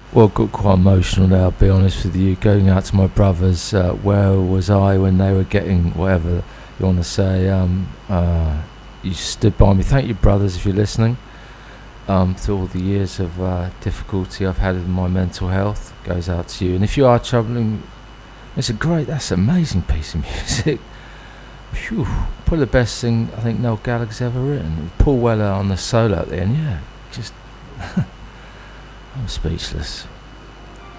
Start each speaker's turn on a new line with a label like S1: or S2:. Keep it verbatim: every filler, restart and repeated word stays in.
S1: Well, got quite emotional now, I'll be honest with you. Going out to my brothers, uh, where was I when they were getting whatever you want to say? Um, uh, you stood by me. Thank you, brothers, if you're listening. Um, through all the years of uh, difficulty I've had with my mental health, goes out to you. And if you are troubling, it's a great, that's an amazing piece of music. Phew, probably the best thing I think Noel Gallagher's ever written. Paul Weller on the solo at the end, yeah, just I'm speechless.